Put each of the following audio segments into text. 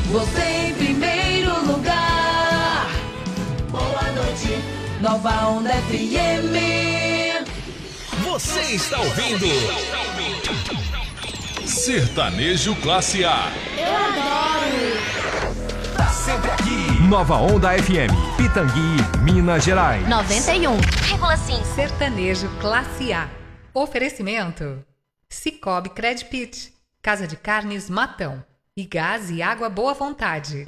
você em primeiro lugar. Boa noite, Nova Onda FM. Você está ouvindo Sertanejo Classe A. Eu adoro. Tá sempre aqui. Nova Onda FM, Pitangui, Minas Gerais. 91,5. Sertanejo Classe A. Oferecimento: Cicobi Credpit, Casa de Carnes Matão e Gás e Água Boa Vontade.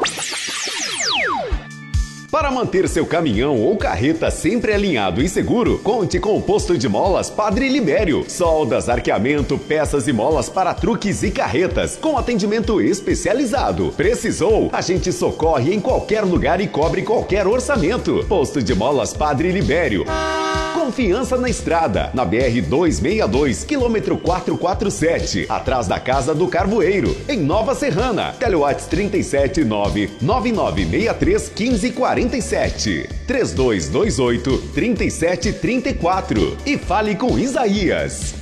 Para manter seu caminhão ou carreta sempre alinhado e seguro, conte com o posto de molas Padre Libério. Soldas, arqueamento, peças e molas para truques e carretas, com atendimento especializado. Precisou? A gente socorre em qualquer lugar e cobre qualquer orçamento. Posto de molas Padre Libério. Confiança na estrada, na BR-262, quilômetro 447, atrás da Casa do Carvoeiro, em Nova Serrana. Telewatts 37999631547, 3228-3734 e fale com Isaías.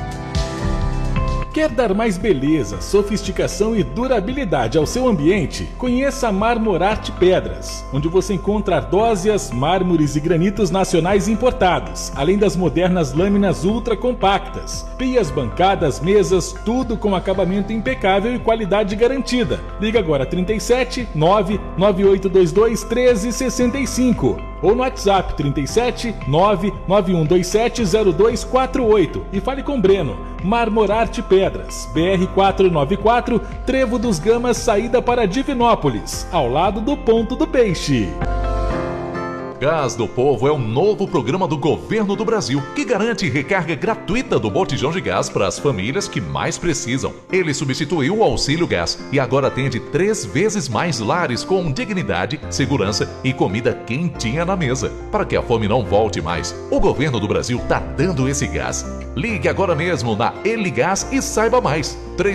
Quer dar mais beleza, sofisticação e durabilidade ao seu ambiente? Conheça a Marmorarte Pedras, onde você encontra ardósias, mármores e granitos nacionais importados, além das modernas lâminas ultra compactas, pias, bancadas, mesas, tudo com acabamento impecável e qualidade garantida. Liga agora 37 99822 1365 ou no WhatsApp 37 99127 0248 e fale com Breno. Marmorarte Pedras, BR-494, Trevo dos Gamas, saída para Divinópolis, ao lado do Ponto do Peixe. Gás do Povo é um novo programa do governo do Brasil que garante recarga gratuita do botijão de gás para as famílias que mais precisam. Ele substituiu o Auxílio Gás e agora atende 3 vezes mais lares com dignidade, segurança e comida quentinha na mesa. Para que a fome não volte mais, o governo do Brasil está dando esse gás. Ligue agora mesmo na Eligás e saiba mais.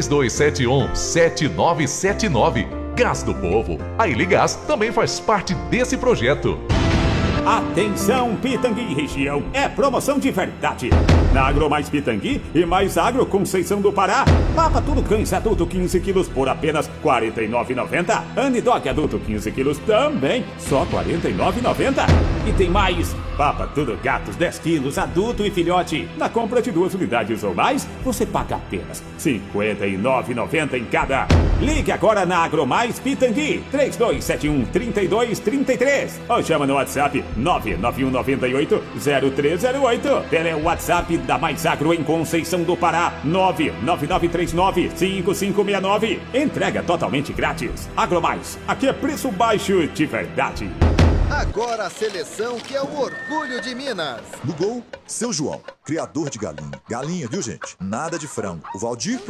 3271-7979. Gás do Povo. A Eligás também faz parte desse projeto. Atenção, Pitangui e região, é promoção de verdade. Na Agro Mais Pitangui e Mais Agro Conceição do Pará, papa tudo cães adulto 15 quilos por apenas R$ 49,90. Anidog adulto 15 quilos também, só R$ 49,90. E tem mais, papa tudo gatos 10 quilos adulto e filhote. Na compra de 2 unidades ou mais, você paga apenas R$ 59,90 em cada. Ligue agora na Agro Mais Pitangui, 3271-3233. Ou chama no WhatsApp 99198-0308. Tele WhatsApp da Mais Agro em Conceição do Pará, 99939-5569. Entrega totalmente grátis. Agromais, aqui é preço baixo de verdade. Agora a seleção que é o orgulho de Minas. No gol, seu João, criador de galinha. Galinha, viu, gente? Nada de frango. O Valdir